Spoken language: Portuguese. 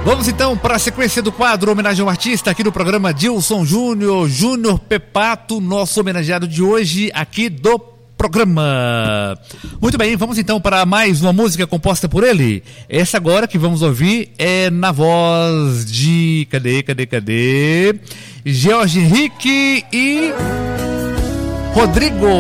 Vamos então para a sequência do quadro Homenagem ao Artista aqui no programa Dilson Júnior Pepato, nosso homenageado de hoje aqui do programa. Muito bem, vamos então para mais uma música composta por ele. Essa agora que vamos ouvir é na voz de... Cadê? Jorge Henrique e Rodrigo.